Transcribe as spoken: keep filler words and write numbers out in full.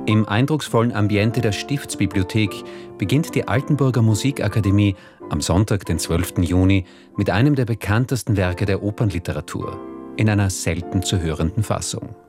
Im eindrucksvollen Ambiente der Stiftsbibliothek beginnt die Altenburger Musikakademie am Sonntag, den zwölften Juni, mit einem der bekanntesten Werke der Opernliteratur in einer selten zu hörenden Fassung.